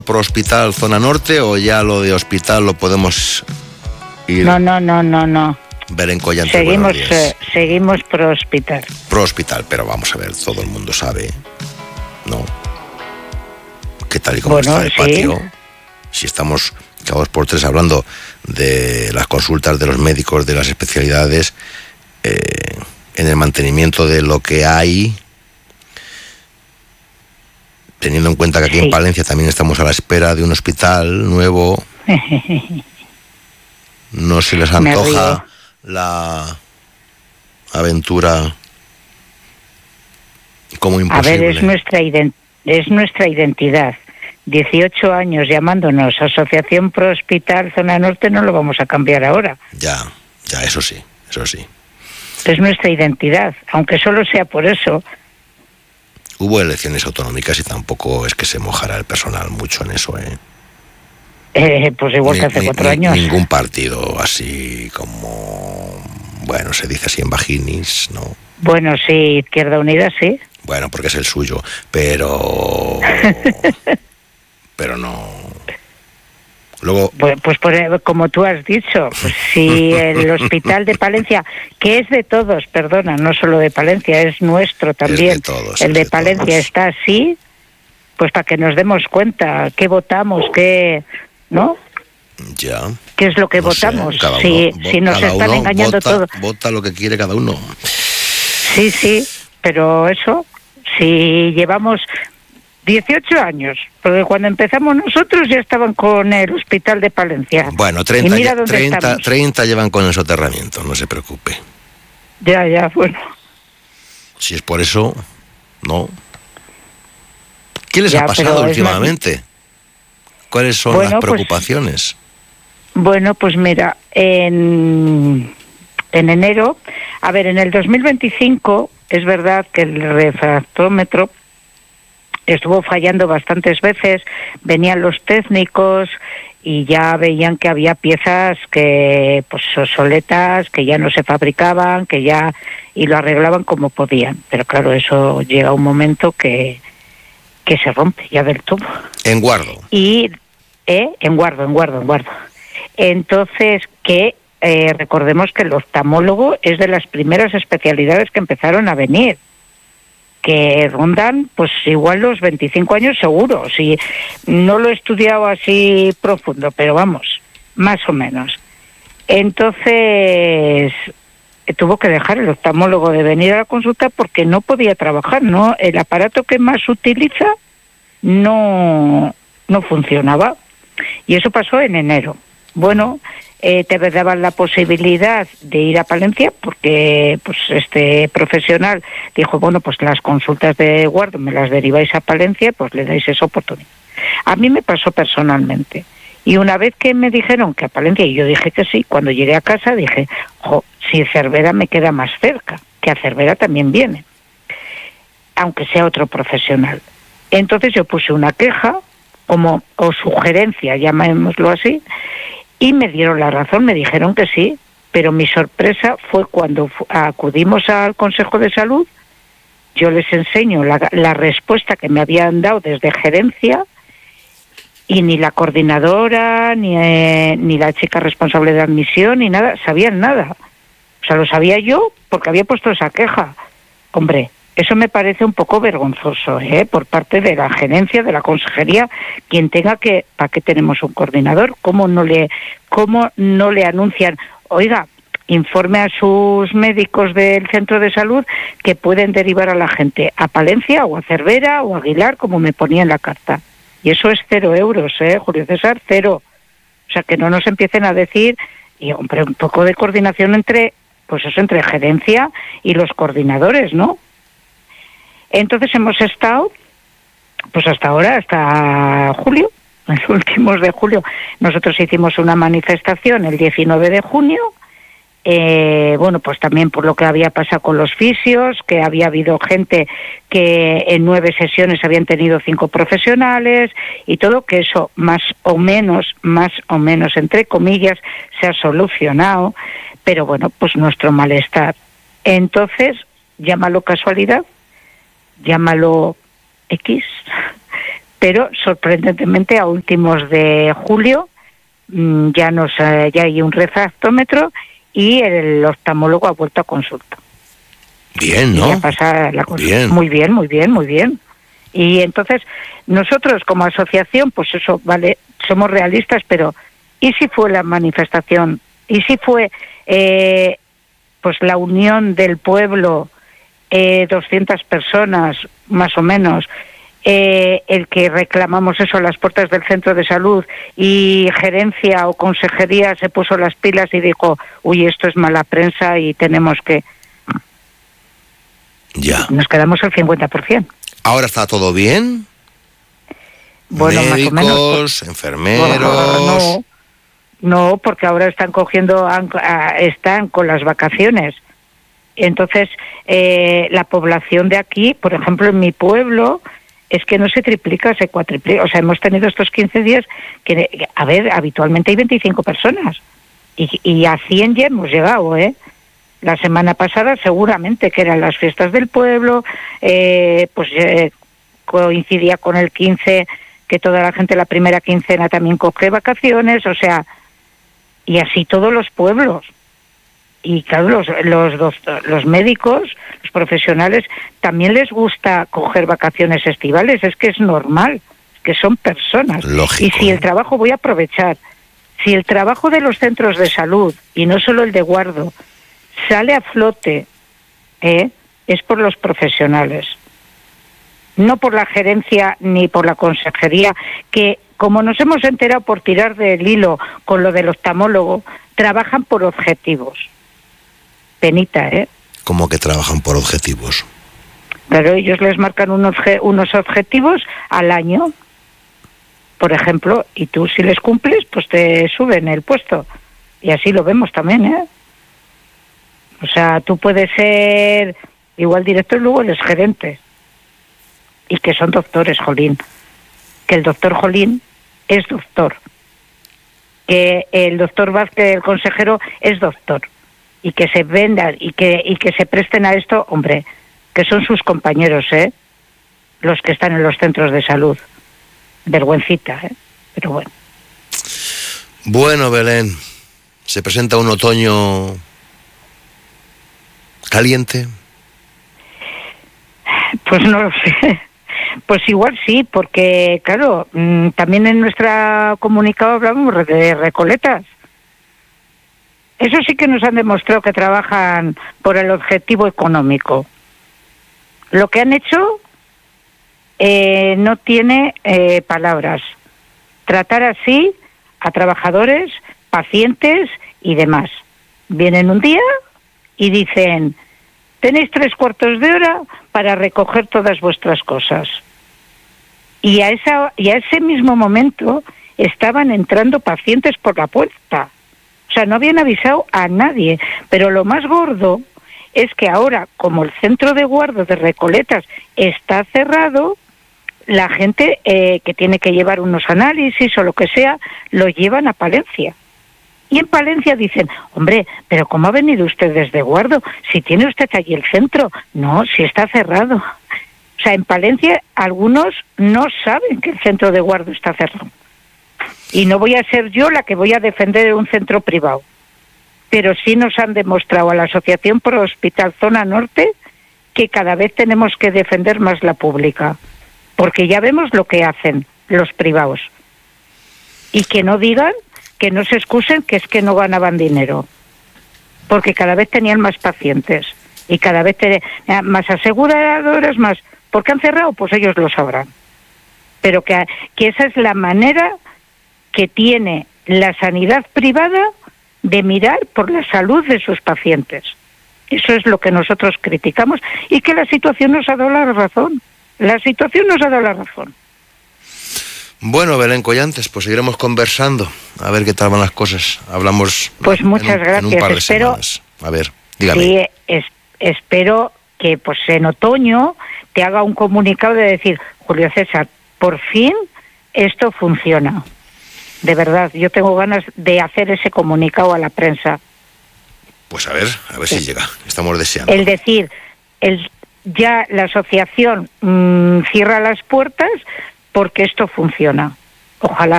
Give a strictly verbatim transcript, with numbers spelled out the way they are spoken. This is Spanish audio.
¿Pro hospital zona norte o ya lo de hospital lo podemos ir? No, no, no, no, no. Ver en Collante. Seguimos, eh, seguimos pro hospital. Pro hospital, pero vamos a ver, todo el mundo sabe, ¿no? Que tal y como bueno, está el sí. patio, si estamos cada dos por tres hablando de las consultas de los médicos de las especialidades, eh, en el mantenimiento de lo que hay, teniendo en cuenta que aquí sí. en Palencia también estamos a la espera de un hospital nuevo, ¿no se les antoja la aventura como imposible? A ver, es nuestra, ident- es nuestra identidad. dieciocho años llamándonos Asociación Pro Hospital Zona Norte, no lo vamos a cambiar ahora. Ya, ya, eso sí, eso sí. Es nuestra identidad, aunque solo sea por eso. Hubo elecciones autonómicas y tampoco es que se mojara el personal mucho en eso, ¿eh? Eh, pues igual ni, que hace ni, cuatro ni, años. Ningún partido así como, bueno, se dice así en vaginis, ¿no? Bueno, sí, Izquierda Unida sí. Bueno, porque es el suyo, pero... pero no... Luego... Pues, pues por, como tú has dicho, pues si el hospital de Palencia, que es de todos, perdona, no solo de Palencia, es nuestro también, es de todos, el de, de Palencia todos. Está así, pues para que nos demos cuenta qué votamos, qué, ¿no? Ya. ¿Qué es lo que no votamos? Sé, cada uno, si, vota, si nos cada están uno engañando vota, todo. Vota lo que quiere cada uno. Sí, sí, pero eso, si llevamos dieciocho años, porque cuando empezamos nosotros ya estaban con el hospital de Palencia. Bueno, treinta, treinta, treinta llevan con el soterramiento, no se preocupe. Ya, ya, bueno. Si es por eso, no. ¿Qué les ya, ha pasado últimamente? Más... ¿Cuáles son bueno, las preocupaciones? Pues, bueno, pues mira, en, en enero, a ver, en el dos mil veinticinco es verdad que el refractómetro estuvo fallando bastantes veces, venían los técnicos y ya veían que había piezas que pues obsoletas, que ya no se fabricaban, que ya y lo arreglaban como podían, pero claro, eso llega a un momento que que se rompe ya del todo. En guardo. Y eh en guardo, en guardo, en guardo. Entonces, que eh, recordemos que el oftalmólogo es de las primeras especialidades que empezaron a venir, que rondan pues igual los veinticinco años seguro, si no lo he estudiado así profundo, pero vamos, más o menos. Entonces tuvo que dejar el oftalmólogo de venir a la consulta porque no podía trabajar, no, el aparato que más utiliza no no funcionaba, y eso pasó en enero. Bueno, Eh, te daban la posibilidad de ir a Palencia porque pues este profesional dijo, bueno, pues las consultas de guardo me las deriváis a Palencia, pues le dais esa oportunidad. A mí me pasó personalmente. Y una vez que me dijeron que a Palencia, y yo dije que sí, cuando llegué a casa dije, jo, si Cervera me queda más cerca, que a Cervera también viene, aunque sea otro profesional. Entonces yo puse una queja, como o sugerencia, llamémoslo así, y me dieron la razón, me dijeron que sí, pero mi sorpresa fue cuando acudimos al Consejo de Salud, yo les enseño la, la respuesta que me habían dado desde gerencia, y ni la coordinadora, ni, eh, ni la chica responsable de admisión, ni nada, sabían nada. O sea, lo sabía yo porque había puesto esa queja. Hombre, eso me parece un poco vergonzoso, ¿eh? Por parte de la gerencia, de la consejería, quien tenga que, ¿para qué tenemos un coordinador? ¿Cómo no le, cómo no le anuncian? Oiga, informe a sus médicos del centro de salud que pueden derivar a la gente a Palencia o a Cervera o a Aguilar, como me ponía en la carta. Y eso es cero euros, ¿eh, Julio César? Cero. O sea, que no nos empiecen a decir, y hombre, un poco de coordinación entre, pues eso, entre gerencia y los coordinadores, ¿no? Entonces hemos estado, pues hasta ahora, hasta julio, los últimos de julio. Nosotros hicimos una manifestación el diecinueve de junio, eh, bueno, pues también por lo que había pasado con los fisios, que había habido gente que en nueve sesiones habían tenido cinco profesionales y todo, que eso más o menos, más o menos, entre comillas, se ha solucionado, pero bueno, pues nuestro malestar. Entonces, llámalo casualidad, llámalo X, pero sorprendentemente a últimos de julio mmm, ya nos eh, ya hay un refractómetro y el oftalmólogo ha vuelto a consulta. Bien, ¿no? Y ya pasa la cosa. Bien. Muy bien, muy bien, muy bien. Y entonces nosotros como asociación, pues eso, vale, somos realistas, pero ¿y si fue la manifestación? ¿Y si fue eh, pues la unión del pueblo, eh, doscientas personas más o menos, eh, el que reclamamos eso a las puertas del centro de salud y gerencia o consejería se puso las pilas y dijo, uy, esto es mala prensa y tenemos que... Ya. Nos quedamos al cincuenta por ciento. ¿Ahora está todo bien? Bueno, médicos, más o menos. enfermeros... No, no, porque ahora están cogiendo, están con las vacaciones. Entonces, eh, la población de aquí, por ejemplo, en mi pueblo, es que no se triplica, se cuatriplica. O sea, hemos tenido estos quince días que, a ver, habitualmente hay veinticinco personas. Y, y a cien ya hemos llegado, ¿eh? La semana pasada seguramente que eran las fiestas del pueblo, eh, pues eh, coincidía con el quince, que toda la gente la primera quincena también coge vacaciones, o sea, y así todos los pueblos. Y claro, los, los, los médicos, los profesionales, también les gusta coger vacaciones estivales, es que es normal, que son personas. Lógico. Y si el trabajo, voy a aprovechar, si el trabajo de los centros de salud, y no solo el de guardo, sale a flote, ¿eh? es por los profesionales, no por la gerencia ni por la consejería, que como nos hemos enterado por tirar del hilo con lo del oftalmólogo, trabajan por objetivos. Penita, ¿eh? ¿Cómo que trabajan por objetivos? Claro, ellos les marcan unos, unos objetivos al año, por ejemplo, y tú si les cumples, pues te suben el puesto. Y así lo vemos también, ¿eh? O sea, tú puedes ser igual director y luego eres gerente. Y que son doctores, jolín. Que el doctor Jolín es doctor. Que el doctor Vázquez, el consejero, es doctor. Y que se vendan y que, y que se presten a esto, hombre, que son sus compañeros, ¿eh? Los que están en los centros de salud. Vergüencita, ¿eh? Pero bueno. Bueno, Belén, se presenta un otoño... ¿caliente? Pues no lo sé. Pues igual sí, porque, claro, también en nuestra comunicado hablamos de Recoletas. Eso sí que nos han demostrado que trabajan por el objetivo económico. Lo que han hecho eh, no tiene eh, palabras. Tratar así a trabajadores, pacientes y demás. Vienen un día y dicen, tenéis tres cuartos de hora para recoger todas vuestras cosas. Y a, esa, y a ese mismo momento estaban entrando pacientes por la puerta. O sea, no habían avisado a nadie. Pero lo más gordo es que ahora, como el centro de guardo de Recoletas está cerrado, la gente eh, que tiene que llevar unos análisis o lo que sea, lo llevan a Palencia. Y en Palencia dicen, hombre, pero ¿cómo ha venido usted desde Guardo? Si tiene usted allí el centro. No, si está cerrado. O sea, en Palencia algunos no saben que el centro de Guardo está cerrado. Y no voy a ser yo la que voy a defender un centro privado. Pero sí nos han demostrado a la Asociación Pro Hospital Zona Norte que cada vez tenemos que defender más la pública. Porque ya vemos lo que hacen los privados. Y que no digan... que no se excusen que es que no ganaban dinero, porque cada vez tenían más pacientes y cada vez tenían más aseguradoras, más, ¿por qué han cerrado? Pues ellos lo sabrán, pero que, que esa es la manera que tiene la sanidad privada de mirar por la salud de sus pacientes. Eso es lo que nosotros criticamos y que la situación nos ha dado la razón, la situación nos ha dado la razón. Bueno, Belén Collantes, pues seguiremos conversando, a ver qué tal van las cosas. Hablamos pues muchas en un, gracias. en un par de espero, semanas. A ver, dígame. Sí, es, espero que pues en otoño te haga un comunicado de decir, Julio César, por fin esto funciona. De verdad, yo tengo ganas de hacer ese comunicado a la prensa. Pues a ver, a ver sí. si llega. Estamos deseando. El decir, el ya la asociación mmm, cierra las puertas, porque esto funciona. Ojalá.